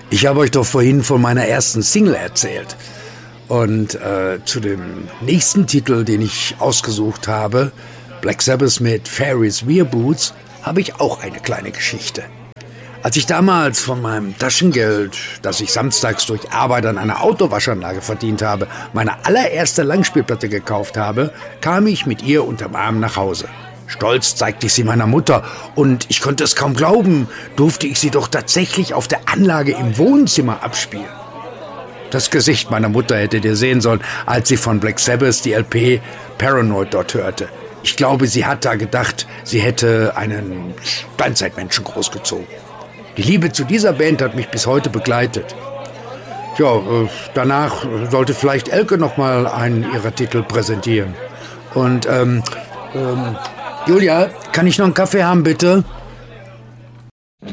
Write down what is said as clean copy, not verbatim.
Ich habe euch doch vorhin von meiner ersten Single erzählt. Und zu dem nächsten Titel, den ich ausgesucht habe, Black Sabbath mit Ferris Wheelboots, habe ich auch eine kleine Geschichte. Als ich damals von meinem Taschengeld, das ich samstags durch Arbeit an einer Autowaschanlage verdient habe, meine allererste Langspielplatte gekauft habe, kam ich mit ihr unterm Arm nach Hause. Stolz zeigte ich sie meiner Mutter und ich konnte es kaum glauben, durfte ich sie doch tatsächlich auf der Anlage im Wohnzimmer abspielen. Das Gesicht meiner Mutter hättet ihr sehen sollen, als sie von Black Sabbath die LP Paranoid dort hörte. Ich glaube, sie hat da gedacht, sie hätte einen Steinzeitmenschen großgezogen. Die Liebe zu dieser Band hat mich bis heute begleitet. Ja, danach sollte vielleicht Elke noch mal einen ihrer Titel präsentieren. Und, Julia, kann ich noch einen Kaffee haben, bitte?